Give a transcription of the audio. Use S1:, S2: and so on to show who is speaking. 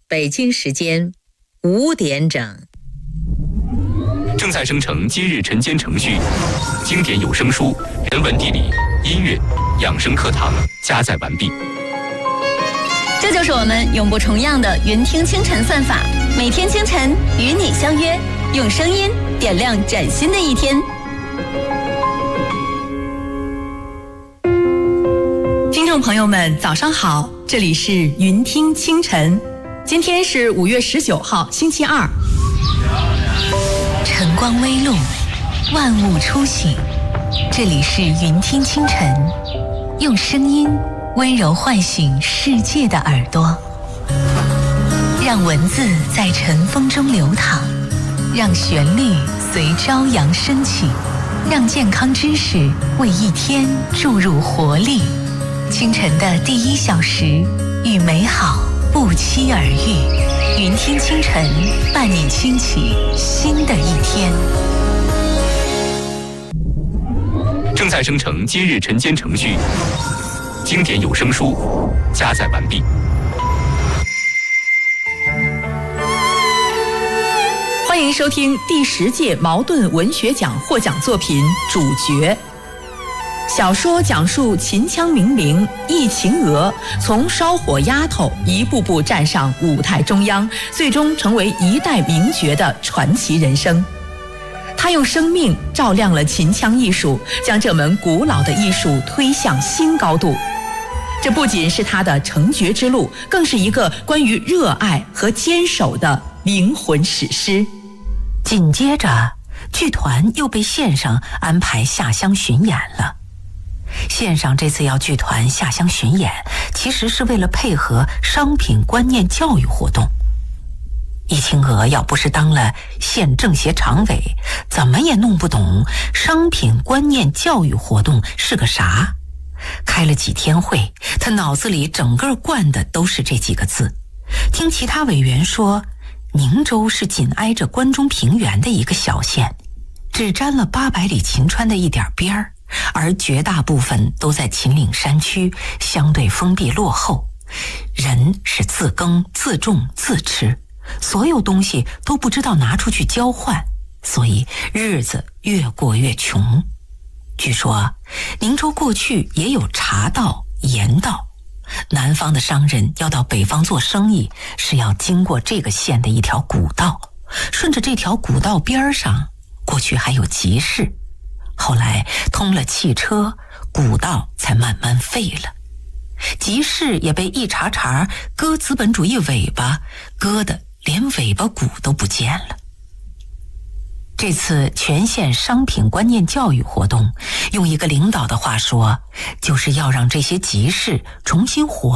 S1: 北京时间5点整。
S2: 正在生成今日晨间程序，经典有声书、人文地理、音乐、养生课堂加载完毕。
S3: 这就是我们永不重样的云听清晨算法，每天清晨与你相约，用声音点亮崭新的一天。
S4: 听众朋友们，早上好，这里是云听清晨，今天是5月19号，星期二。
S5: 晨光微露，万物初醒，这里是云听清晨，用声音温柔唤醒世界的耳朵，让文字在晨风中流淌，让旋律随朝阳升起，让健康知识为一天注入活力。清晨的第1小时，与美好不期而遇。云听清晨，伴你轻启新的一天。
S2: 正在生成今日晨间程序，经典有声书加载完毕。
S4: 欢迎收听第10届茅盾文学奖获奖作品《主角》。小说讲述秦腔名伶易秦娥从烧火丫头一步步站上舞台中央，最终成为一代名角的传奇人生。她用生命照亮了秦腔艺术，将这门古老的艺术推向新高度。这不仅是她的成角之路，更是一个关于热爱和坚守的灵魂史诗。
S5: 紧接着，剧团又被县上安排下乡巡演了。县上这次要剧团下乡巡演，其实是为了配合商品观念教育活动。易秦娥要不是当了县政协常委，怎么也弄不懂商品观念教育活动是个啥。开了几天会，他脑子里整个灌的都是这几个字。听其他委员说，宁州是紧挨着关中平原的一个小县，只沾了800里秦川的一点边儿，而绝大部分都在秦岭山区，相对封闭落后，人是自耕自种自吃，所有东西都不知道拿出去交换，所以日子越过越穷。据说宁州过去也有茶道盐道，南方的商人要到北方做生意，是要经过这个县的一条古道，顺着这条古道边上，过去还有集市，后来通了汽车，古道才慢慢废了。集市也被一茬茬割资本主义尾巴，割的连尾巴骨都不见了。这次全县商品观念教育活动，用一个领导的话说，就是要让这些集市重新活